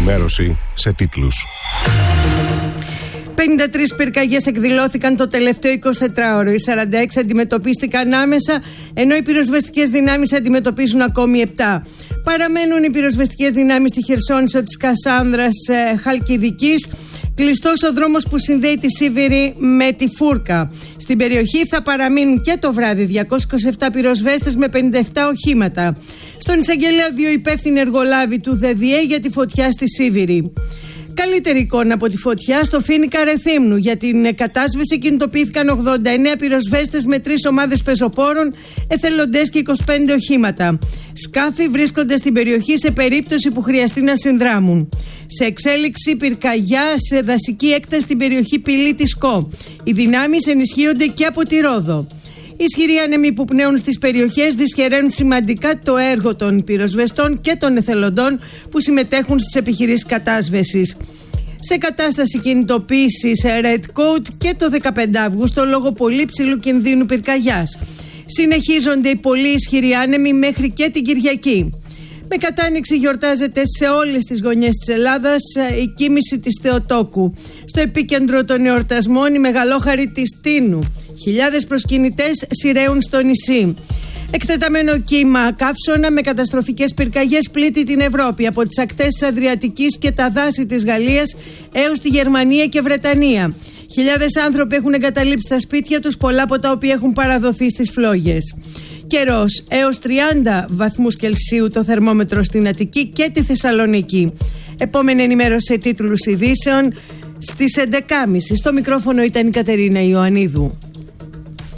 ενημέρωση σε τίτλους. 53 πυρκαγιές εκδηλώθηκαν το τελευταίο 24ωρο. Οι 46 αντιμετωπίστηκαν άμεσα, ενώ οι πυροσβεστικές δυνάμεις αντιμετωπίζουν ακόμη 7. Παραμένουν οι πυροσβεστικές δυνάμεις στη Χερσόνησο της Κασάνδρας Χαλκιδικής. Κλειστός ο δρόμος που συνδέει τη Σίβηρη με τη Φούρκα. Στην περιοχή θα παραμείνουν και το βράδυ 227 πυροσβέστες με 57 οχήματα. Στον εισαγγελέα 2 υπεύθυνοι εργολάβοι του ΔΔΕ για τη φωτιά στη Σίβηρη. Καλύτερη εικόνα από τη φωτιά στο Φοίνικα Ρεθύμνου. Για την κατάσβεση κινητοποιήθηκαν 89 πυροσβέστες με 3 ομάδες πεζοπόρων, εθελοντές και 25 οχήματα. Σκάφη βρίσκονται στην περιοχή σε περίπτωση που χρειαστεί να συνδράμουν. Σε εξέλιξη πυρκαγιά σε δασική έκταση στην περιοχή Πηλή της Κο. Οι δυνάμεις ενισχύονται και από τη Ρόδο. Οι ισχυροί άνεμοι που πνέουν στις περιοχές δυσχεραίνουν σημαντικά το έργο των πυροσβεστών και των εθελοντών που συμμετέχουν στις επιχειρήσεις κατάσβεσης. Σε κατάσταση κινητοποίησης Red Coat και το 15 Αυγούστου λόγω πολύ ψηλού κινδύνου πυρκαγιάς. Συνεχίζονται οι πολύ ισχυροί άνεμοι μέχρι και την Κυριακή. Με κατάνοιξη γιορτάζεται σε όλες τις γωνιές της Ελλάδας η κοίμηση της Θεοτόκου. Στο επίκεντρο των εορτασμών η μεγαλόχαρη της Τίνου. Χιλιάδες προσκυνητές σειραίουν στο νησί. Εκτεταμένο κύμα καύσωνα με καταστροφικές πυρκαγιές πλήττει την Ευρώπη, από τις ακτές της Αδριατικής και τα δάση της Γαλλίας έως τη Γερμανία και Βρετανία. Χιλιάδες άνθρωποι έχουν εγκαταλείψει τα σπίτια τους, πολλά από τα οποία έχουν παραδοθεί στις φλόγες. Καιρός, έως 30 βαθμούς Κελσίου το θερμόμετρο στην Αττική και τη Θεσσαλονίκη. Επόμενη ενημέρωση σε τίτλους ειδήσεων στις 11.30. Στο μικρόφωνο ήταν η Κατερίνα Ιωαννίδου.